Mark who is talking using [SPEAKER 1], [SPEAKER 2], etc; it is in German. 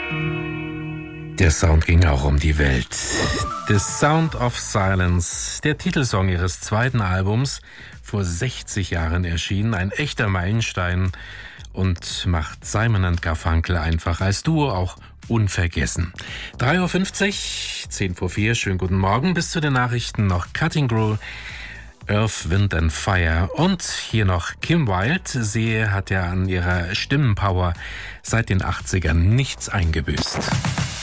[SPEAKER 1] Der Sound ging auch um die Welt. The Sound of Silence, der Titelsong ihres zweiten Albums, vor 60 Jahren erschienen, ein echter Meilenstein und macht Simon & Garfunkel einfach als Duo auch unvergessen. 3:50 Uhr, 10 vor 4, schönen guten Morgen, bis zu den Nachrichten noch Cutting Crew, Earth, Wind and Fire und hier noch Kim Wilde. Sie hat ja an ihrer Stimmenpower seit den 80ern nichts eingebüßt.